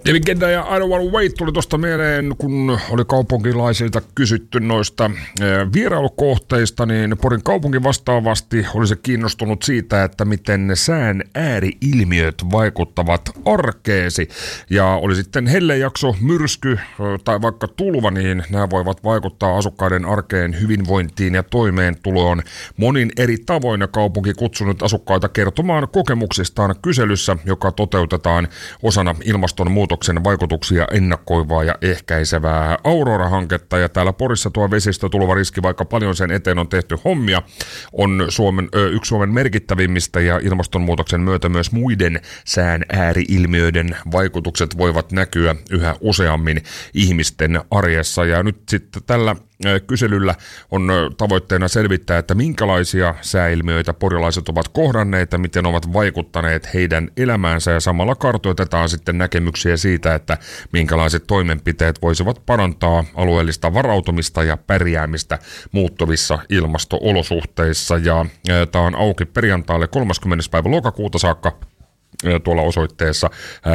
David Guetta ja I Don't Wanna Wait tuli tuosta mieleen, kun oli kaupunkilaisilta kysytty noista vierailukohteista, niin Porin kaupunki vastaavasti olisi kiinnostunut siitä, että miten sään ääriilmiöt vaikuttavat arkeesi. Ja oli sitten hellejakso, myrsky tai vaikka tulva, niin nämä voivat vaikuttaa asukkaiden arkeen, hyvinvointiin ja toimeentuloon monin eri tavoin. Ja kaupunki kutsunut asukkaita kertomaan kokemuksistaan kyselyssä, joka toteutetaan osana ilmastonmuutoksen vaikutuksia ennakoivaa ja ehkäisevää Aurora-hanketta. Ja täällä Porissa tuo vesistötulvariski, vaikka paljon sen eteen on tehty hommia, on yksi Suomen merkittävimmistä, ja ilmastonmuutoksen myötä myös muiden sään ääriilmiöiden vaikutukset voivat näkyä yhä useammin ihmisten arjessa. Ja nyt sitten tällä kyselyllä on tavoitteena selvittää, että minkälaisia sääilmiöitä porilaiset ovat kohdanneet ja miten ovat vaikuttaneet heidän elämäänsä, ja samalla kartoitetaan sitten näkemyksiä siitä, että minkälaiset toimenpiteet voisivat parantaa alueellista varautumista ja pärjäämistä muuttuvissa ilmasto-olosuhteissa. Ja tämä on auki perjantaille 30. päivä lokakuuta saakka tuolla osoitteessa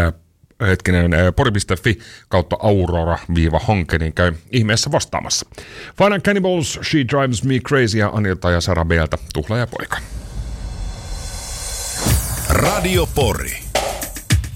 pori.fi kautta Aurora-hanke, niin käy ihmeessä vastaamassa. Fine Cannibals, She Drives Me Crazy ja Anilta ja Sara Beeltä, Tuhlaajapoika. Radio Pori.